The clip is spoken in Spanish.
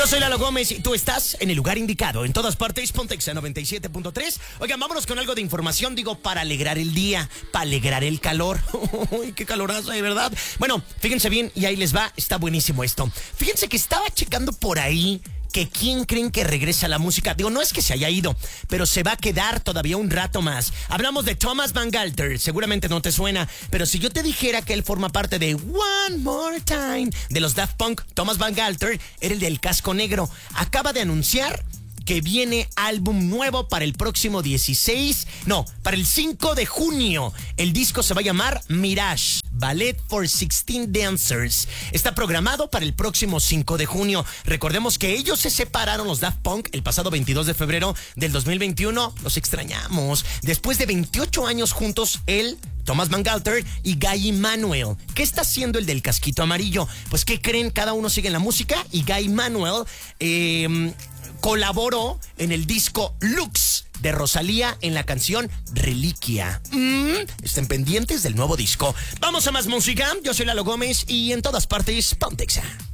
Yo soy Lalo Gómez y tú estás en el lugar indicado. En todas partes, Pontexa 97.3. Oigan, vámonos con algo de información, para alegrar el día, para alegrar el calor. Uy, qué calorazo, ¿de verdad? Bueno, fíjense bien, y ahí les va, está buenísimo esto. Fíjense que estaba checando por ahí que quién creen que regresa la música. No es que se haya ido, pero se va a quedar todavía un rato más. Hablamos de Thomas Van Galter, seguramente no te suena, pero si yo te dijera que él forma parte de One More Time, de los Daft Punk, Thomas Van Galter era el del casco negro. Acaba de anunciar que viene álbum nuevo para el próximo para el 5 de junio. El disco se va a llamar Mirage, Ballet for 16 Dancers. Está programado para el próximo 5 de junio. Recordemos que ellos se separaron, los Daft Punk, el pasado 22 de febrero del 2021. Los extrañamos. Después de 28 años juntos, él, Thomas Van Galter y Guy Emanuel. ¿Qué está haciendo el del casquito amarillo? Pues, ¿qué creen? Cada uno sigue en la música y Guy Emanuel colaboró en el disco Lux de Rosalía en la canción Reliquia. Estén pendientes del nuevo disco. Vamos a más música. Yo soy Lalo Gómez y en todas partes, Pontexa.